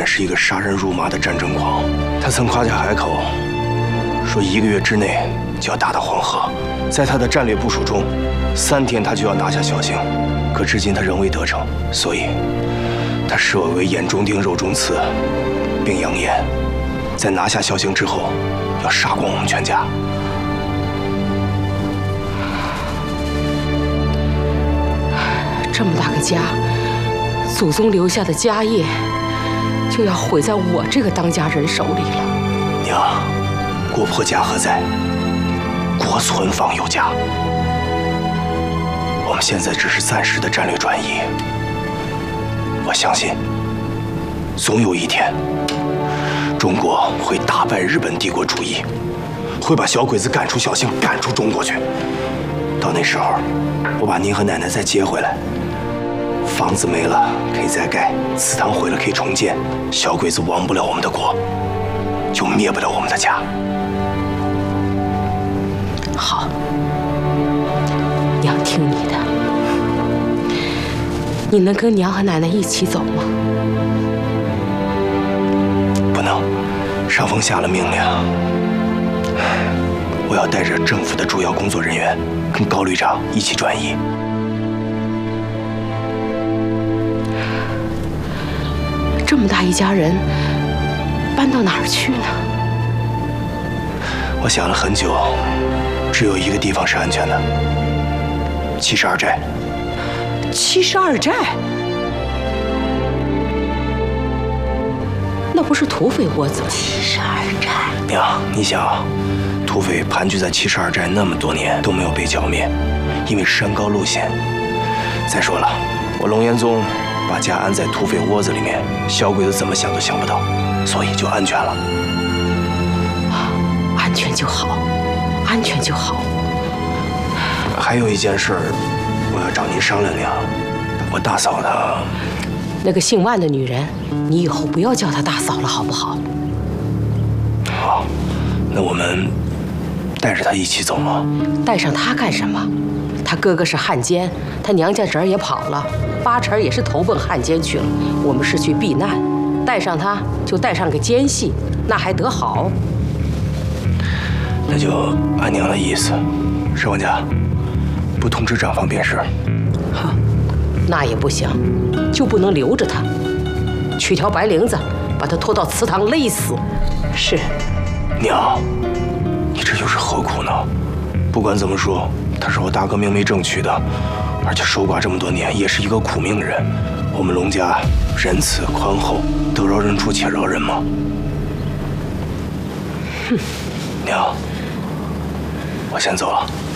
是一个杀人如麻的战争狂，他曾夸下海口，说1个月之内就要打到黄河。在他的战略部署中，3天他就要拿下小兴，可至今他仍未得逞，所以他视我为眼中钉、肉中刺，并扬言，在拿下小兴之后，要杀光我们全家。 这么大个家，祖宗留下的家业，就要毁在我这个当家人手里了。 娘，国破家何在？国存方有家。我们现在只是暂时的战略转移。我相信，总有一天，中国会打败日本帝国主义，会把小鬼子赶出小兴，赶出中国去。到那时候，我把您和奶奶再接回来。房子没了可以再盖，祠堂毁了可以重建，小鬼子亡不了我们的国，就灭不了我们的家。 好，娘听你的。你能跟娘和奶奶一起走吗？ 不能，上峰下了命令，我要带着政府的主要工作人员跟高旅长一起转移。 这么大一家人，搬到哪儿去呢？ 我想了很久，只有一个地方是安全的，72寨。 72寨？那不是土匪窝子吗？72寨。 娘，你想，土匪盘踞在72寨那么多年都没有被剿灭，因为山高路险。再说了，我龙延宗把家安在土匪窝子里面，小鬼子怎么想都想不到，所以就安全了。 安全就好，安全就好。 还有一件事，我要找您商量娘。我大嫂她…… 那个姓万的女人，你以后不要叫她大嫂了，好不好？ 好，那我们带着她一起走吗？ 带上她干什么？她哥哥是汉奸，她娘家侄儿也跑了，8成也是投奔汉奸去了。我们是去避难，带上她就带上个奸细，那还得好？ 那就按娘的意思，石管家，不通知长房便是。 好，那也不行，就不能留着她，取条白绫子，把她拖到祠堂勒死。是。 娘，你这又是何苦呢？不管怎么说，她是我大哥明媒正娶的，而且守寡这么多年，也是一个苦命人。我们龙家仁慈宽厚，得饶人处且饶人嘛。 哼， 娘，我先走了。